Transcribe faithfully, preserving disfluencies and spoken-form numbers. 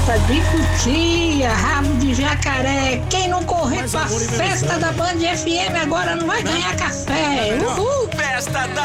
Festa de cutia, rabo de jacaré. Quem não correr Mais pra amor e festa veneziana. da Band F M agora não vai ganhar café. Uhul! Festa da